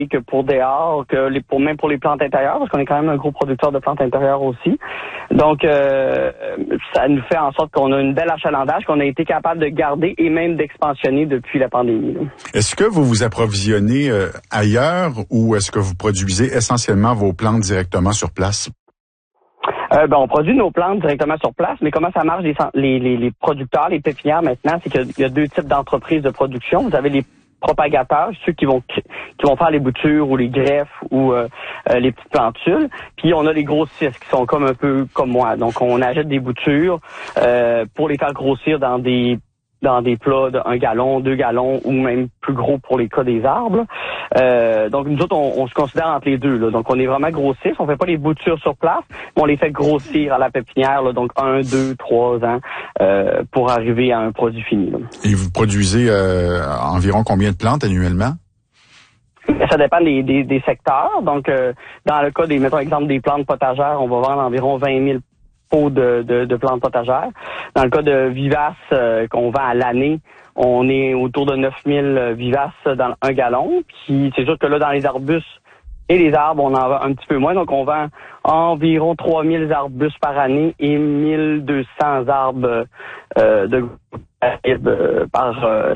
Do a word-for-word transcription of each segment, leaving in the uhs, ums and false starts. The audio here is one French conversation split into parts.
que pour dehors, que les, pour même pour les plantes intérieures, parce qu'on est quand même un gros producteur de plantes intérieures aussi. Donc, euh, ça nous fait en sorte qu'on a une belle achalandage qu'on a été capable de garder et même d'expansionner depuis la pandémie. Là. Est-ce que vous vous approvisionnez euh, ailleurs ou est-ce que vous produisez essentiellement vos plantes directement sur place? Euh, ben, on produit nos plantes directement sur place, mais comment ça marche les, les, les, les producteurs, les pépinières maintenant, c'est qu'il y a deux types d'entreprises de production. Vous avez les propagateurs, ceux qui vont qui vont faire les boutures ou les greffes ou euh, euh, les petites plantules. Puis on a les grossistes qui sont comme un peu comme moi. Donc on achète des boutures euh, pour les faire grossir dans des dans des plats de un gallon, deux gallons ou même plus gros pour les cas des arbres. Euh, donc nous autres, on, on se considère entre les deux. Là. Donc on est vraiment grossistes. On fait pas les boutures sur place, mais on les fait grossir à la pépinière. Là, donc un, deux, trois ans euh, pour arriver à un produit fini. Là. Et vous produisez euh, environ combien de plantes annuellement? Ça dépend des, des, des secteurs. Donc euh, dans le cas des, mettons exemple des plantes potagères, on va vendre environ vingt mille pots de, de, de plantes potagères. Dans le cas de vivaces euh, qu'on vend à l'année, on est autour de neuf mille vivaces dans un gallon. Puis c'est sûr que là, dans les arbustes et les arbres, on en vend un petit peu moins. Donc on vend environ trois mille arbustes par année et mille deux cents arbres euh, de euh, par euh,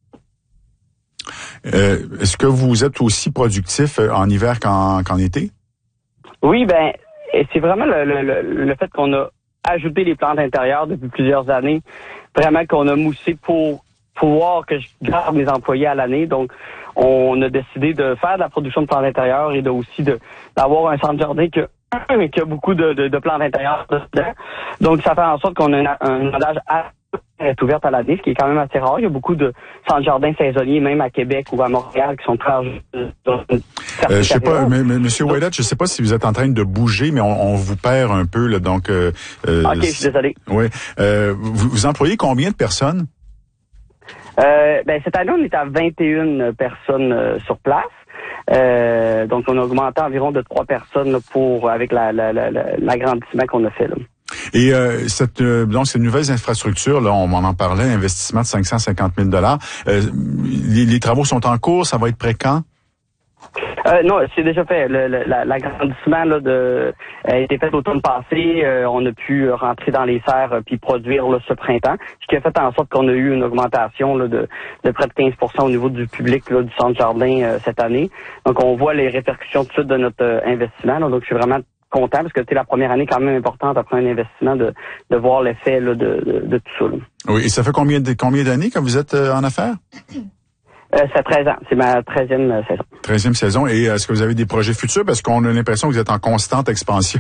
euh, Est-ce que vous êtes aussi productif en hiver qu'en, qu'en été? Oui, ben et c'est vraiment le, le, le fait qu'on a ajouté les plantes intérieures depuis plusieurs années, vraiment qu'on a moussé pour pouvoir que je garde mes employés à l'année. Donc, on a décidé de faire de la production de plantes intérieures et de aussi de d'avoir un centre jardin que qui a beaucoup de, de, de plantes intérieures dedans. Donc, ça fait en sorte qu'on a un, un sondage à est ouverte à l'année, ce qui est quand même assez rare. Il y a beaucoup de centres jardins saisonniers, même à Québec ou à Montréal, qui sont très... Euh, je sais pas, mais, mais Monsieur Ouellet, je sais pas si vous êtes en train de bouger, mais on, on vous perd un peu, là, donc... Euh, OK, je suis désolé. Oui. Euh, vous, vous employez combien de personnes? Euh, ben, cette année, on est à vingt et une personnes euh, sur place. Euh, donc, on a augmenté environ de trois personnes là, pour avec la, la, la, la, l'agrandissement qu'on a fait, là. Et euh, cette euh, donc ces nouvelles infrastructures, là, on m'en parlait, investissement de cinq cent cinquante mille dollars. Euh, les, les travaux sont en cours, ça va être prêt quand? Euh, non, c'est déjà fait. Le, le, l'agrandissement là, de, a été fait l'automne passé. Euh, on a pu rentrer dans les serres euh, puis produire là, ce printemps, ce qui a fait en sorte qu'on a eu une augmentation là, de, de près de quinze pour cent au niveau du public là, du centre jardin euh, cette année. Donc, on voit les répercussions tout de suite de notre euh, investissement. Là. Donc, je suis vraiment content parce que c'est la première année quand même importante après un investissement de, de voir l'effet là, de, de, de tout ça. Là. Oui, et ça fait combien de combien d'années que vous êtes euh, en affaires? Euh, c'est treize ans. C'est ma treizième euh, saison. treizième saison. Et est-ce que vous avez des projets futurs? Parce qu'on a l'impression que vous êtes en constante expansion.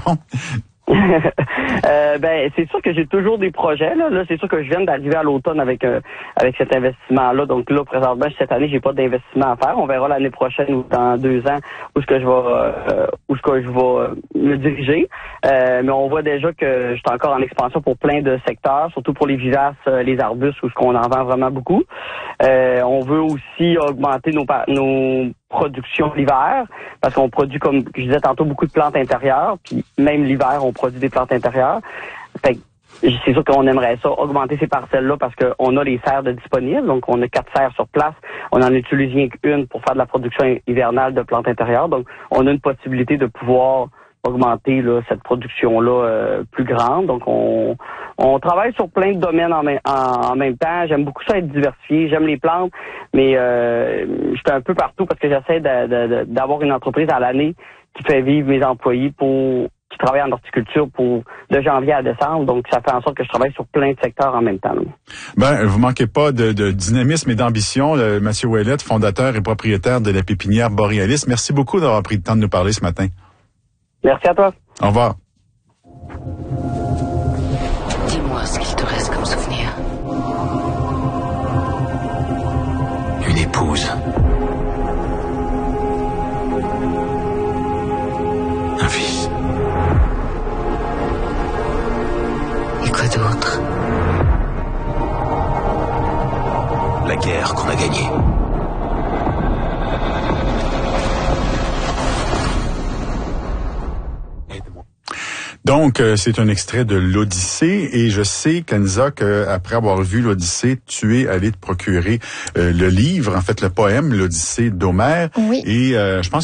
euh, ben c'est sûr que j'ai toujours des projets là. Là c'est sûr que je viens d'arriver à l'automne avec euh, avec cet investissement là. Donc là présentement cette année j'ai pas d'investissement à faire. On verra l'année prochaine ou dans deux ans où ce que je vais euh, où ce que je vais me diriger. Euh, mais on voit déjà que je suis encore en expansion pour plein de secteurs, surtout pour les vivaces, les arbustes où ce qu'on en vend vraiment beaucoup. Euh, on veut aussi augmenter nos nos production l'hiver, parce qu'on produit, comme je disais tantôt, beaucoup de plantes intérieures, puis même l'hiver, on produit des plantes intérieures. Fait que c'est sûr qu'on aimerait ça, augmenter ces parcelles-là, parce qu'on a les serres de disponibles, donc on a quatre serres sur place, on en utilise rien qu'une pour faire de la production hivernale de plantes intérieures, donc on a une possibilité de pouvoir augmenter là, cette production-là euh, plus grande. Donc, on, on travaille sur plein de domaines en, même, en, en même temps. J'aime beaucoup ça être diversifié. J'aime les plantes, mais euh, je suis un peu partout parce que j'essaie de, de, de, d'avoir une entreprise à l'année qui fait vivre mes employés pour qui travaillent en horticulture pour de janvier à décembre. Donc, ça fait en sorte que je travaille sur plein de secteurs en même temps. Là. Ben, vous manquez pas de, de dynamisme et d'ambition. Le, Mathieu Ouellet, fondateur et propriétaire de la pépinière Borealis. Merci beaucoup d'avoir pris le temps de nous parler ce matin. Merci à toi. Au revoir. Dis-moi ce qu'il te reste comme souvenir. Une épouse. Un fils. Et quoi d'autre? La guerre qu'on a gagnée. Donc, euh, c'est un extrait de l'Odyssée et je sais, Kenza, qu'après avoir vu l'Odyssée, tu es allé te procurer euh, le livre, en fait le poème, l'Odyssée d'Homère. Oui. Et euh, je pense